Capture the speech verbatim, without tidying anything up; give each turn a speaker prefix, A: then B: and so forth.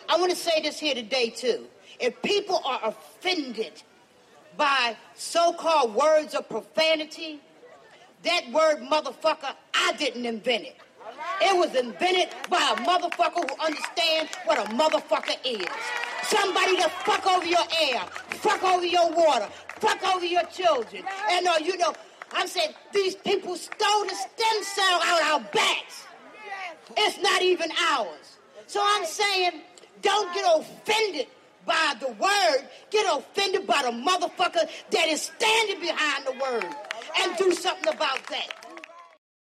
A: I want to say this here today, too. If people are offended by so-called words of profanity, that word motherfucker, I didn't invent it. It was invented by a motherfucker who understands what a motherfucker is. Somebody that fuck over your air, fuck over your water, fuck over your children. And, uh, you know, I'm saying these people stole the stem cell out our backs. It's not even ours. So I'm saying, don't get offended by the word. Get offended by the motherfucker that is standing behind the word. And do something about that.